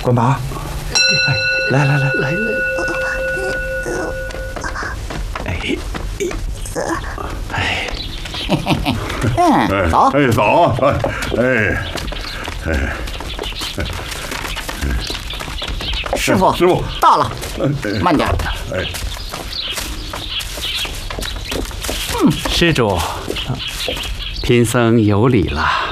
关宝，来， 走， 走， 师傅，到了，慢点。 施主，贫僧有礼了。